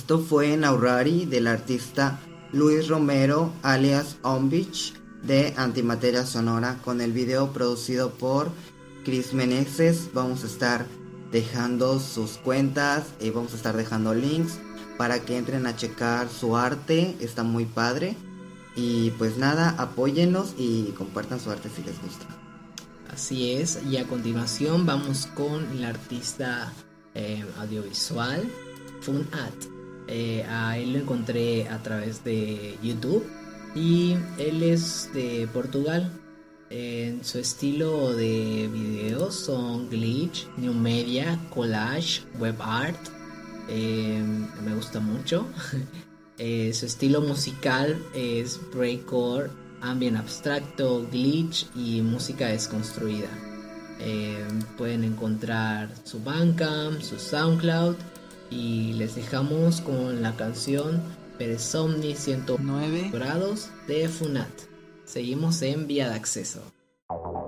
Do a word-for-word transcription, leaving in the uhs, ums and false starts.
Esto fue Naurari del artista Luis Romero alias Ombich de Antimateria Sonora, con el video producido por Chris Meneses. Vamos a estar dejando sus cuentas y vamos a estar dejando links para que entren a checar su arte, está muy padre. Y pues nada, apóyenlos y compartan su arte si les gusta. Así es, y a continuación vamos con el artista eh, audiovisual Funat. Eh, a él lo encontré a través de YouTube y él es de Portugal. En su estilo de videos son glitch, new media, collage, web art. Eh, me gusta mucho. eh, su estilo musical es breakcore, ambient abstracto, glitch y música desconstruida. Eh, pueden encontrar su Bandcamp, su SoundCloud, y les dejamos con la canción Peresomni ciento nueve grados de Funat. Seguimos en Vía de Acceso.